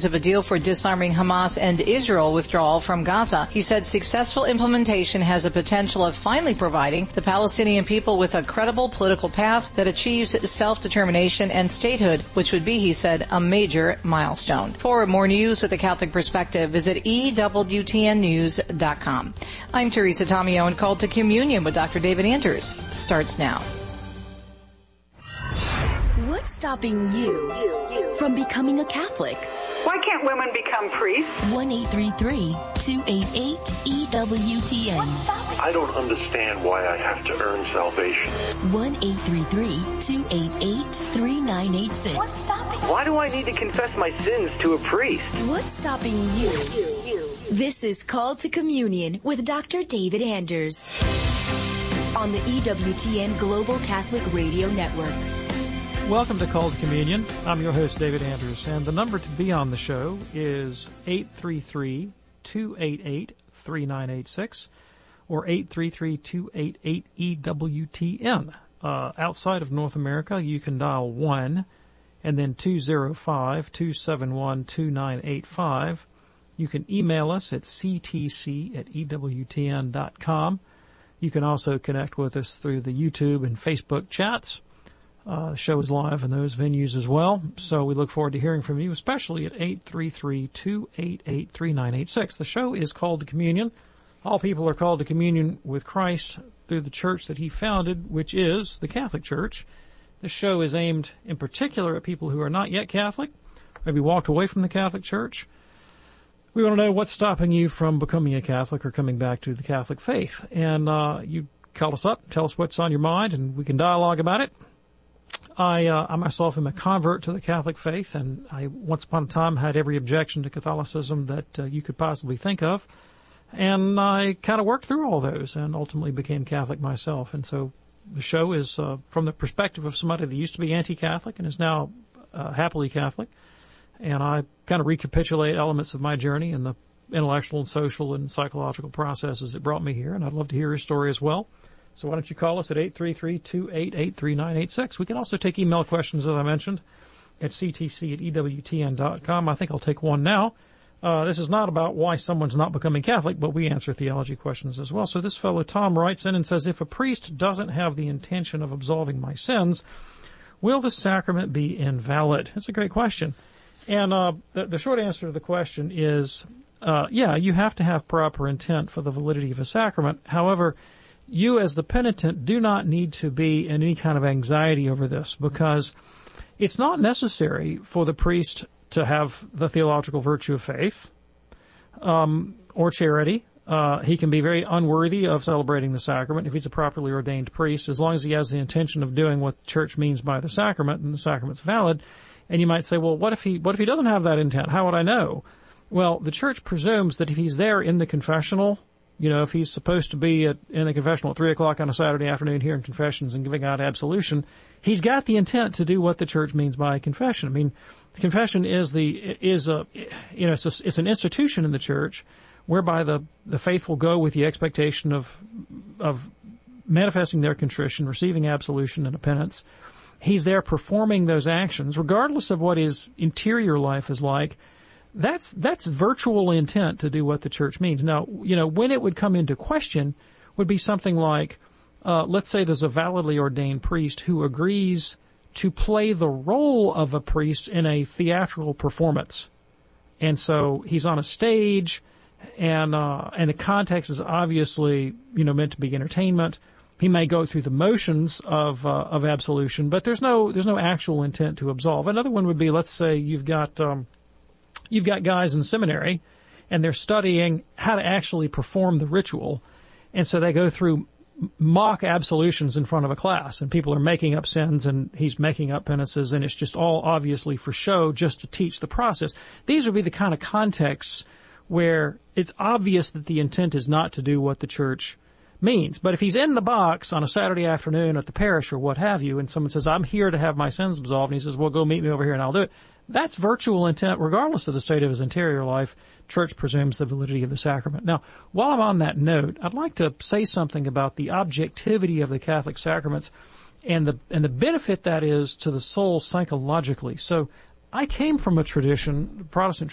of a deal for disarming Hamas and Israel withdrawal from Gaza. He said successful implementation has a potential of finally providing the Palestinian people with a credible political path that achieves self-determination and statehood, which would be, he said, a major milestone. For more news with a Catholic perspective, visit EWTNnews.com. I'm Teresa Tomeo, and Called to Communion with Dr. David Anders starts now. What's stopping you from becoming a Catholic? Why can't women become priests? 1-833-288-EWTN. I don't understand why I have to earn salvation. 1-833-288-3986. What's stopping you? Why do I need to confess my sins to a priest? What's stopping you? This is Called to Communion with Dr. David Anders on the EWTN Global Catholic Radio Network. Welcome to Called to Communion. I'm your host, David Anders, and the number to be on the show is 833-288-3986 or 833-288-EWTN. Outside of North America, you can dial 1 and then 205-271-2985. You can email us at ctc@ewtn.com. You can also connect with us through the YouTube and Facebook chats. The show is live in those venues as well, so we look forward to hearing from you, especially at 833-288-3986. The show is Called to Communion. All people are called to communion with Christ through the church that he founded, which is the Catholic Church. This show is aimed in particular at people who are not yet Catholic, maybe walked away from the Catholic Church. We want to know what's stopping you from becoming a Catholic or coming back to the Catholic faith. And you call us up, tell us what's on your mind, and we can dialogue about it. I myself am a convert to the Catholic faith, and I once upon a time had every objection to Catholicism that you could possibly think of. And I kind of worked through all those and ultimately became Catholic myself. And so the show is from the perspective of somebody that used to be anti-Catholic and is now happily Catholic. And I kind of recapitulate elements of my journey and the intellectual and social and psychological processes that brought me here. And I'd love to hear your story as well. So why don't you call us at 833-288-3986. We can also take email questions, as I mentioned, at ctc@ewtn.com. I think I'll take one now. This is not about why someone's not becoming Catholic, but we answer theology questions as well. So this fellow Tom writes in and says, if a priest doesn't have the intention of absolving my sins, will the sacrament be invalid? That's a great question. And the short answer to the question is, yeah, you have to have proper intent for the validity of a sacrament. However, you as the penitent do not need to be in any kind of anxiety over this, because it's not necessary for the priest to have the theological virtue of faith or charity. He can be very unworthy of celebrating the sacrament if he's a properly ordained priest, as long as he has the intention of doing what the church means by the sacrament, and the sacrament's valid. And you might say, well, what if he doesn't have that intent? How would I know? Well, the church presumes that if he's there in the confessional, you know, if he's supposed to be in the confessional at 3 o'clock on a Saturday afternoon hearing confessions and giving out absolution, he's got the intent to do what the church means by confession. I mean, confession is it's an institution in the church whereby the faithful go with the expectation of manifesting their contrition, receiving absolution and a penance. He's there performing those actions, regardless of what his interior life is like. That's virtual intent to do what the church means. Now, you know, when it would come into question would be something like, let's say there's a validly ordained priest who agrees to play the role of a priest in a theatrical performance. And so he's on a stage, and the context is obviously, you know, meant to be entertainment. He may go through the motions of absolution, but there's no actual intent to absolve. Another one would be, let's say you've got guys in seminary, and they're studying how to actually perform the ritual, and so they go through mock absolutions in front of a class, and people are making up sins, and he's making up penances, and it's just all obviously for show, just to teach the process. These would be the kind of contexts where it's obvious that the intent is not to do what the church means. But if he's in the box on a Saturday afternoon at the parish or what have you, and someone says, I'm here to have my sins absolved, and he says, well, go meet me over here and I'll do it. That's virtual intent, regardless of the state of his interior life. Church presumes the validity of the sacrament. Now, while I'm on that note, I'd like to say something about the objectivity of the Catholic sacraments and the benefit that is to the soul psychologically. So I came from a tradition, Protestant